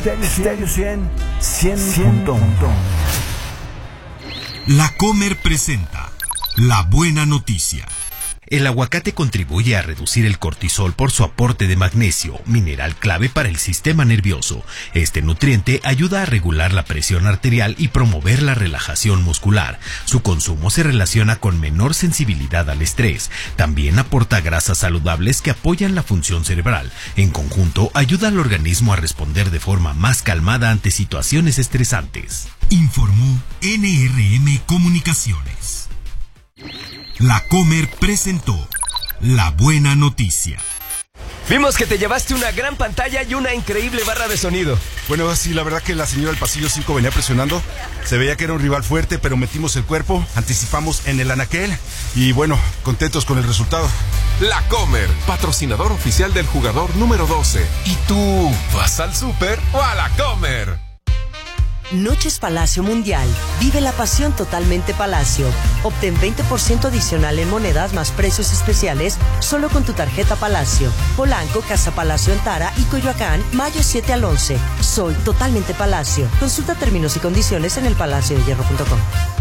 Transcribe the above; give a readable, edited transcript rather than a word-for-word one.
Stereo 100.1. La Comer presenta la buena noticia. El aguacate contribuye a reducir el cortisol por su aporte de magnesio, mineral clave para el sistema nervioso. Este nutriente ayuda a regular la presión arterial y promover la relajación muscular. Su consumo se relaciona con menor sensibilidad al estrés. También aporta grasas saludables que apoyan la función cerebral. En conjunto, ayuda al organismo a responder de forma más calmada ante situaciones estresantes. Informó NRM Comunicaciones. La Comer presentó la buena noticia. Vimos que te llevaste una gran pantalla y una increíble barra de sonido. Bueno, sí, la verdad que la señora del pasillo 5 venía presionando. Se veía que era un rival fuerte, pero metimos el cuerpo, anticipamos en el anaquel y bueno, contentos con el resultado. La Comer, patrocinador oficial del jugador número 12. ¿Y tú vas al súper o a La Comer? Noches Palacio Mundial. Vive la pasión totalmente Palacio. Obtén 20% adicional en monedas más precios especiales solo con tu tarjeta Palacio. Polanco, Casa Palacio Antara y Coyoacán, mayo 7 al 11. Soy totalmente Palacio. Consulta términos y condiciones en elpalaciodehierro.com.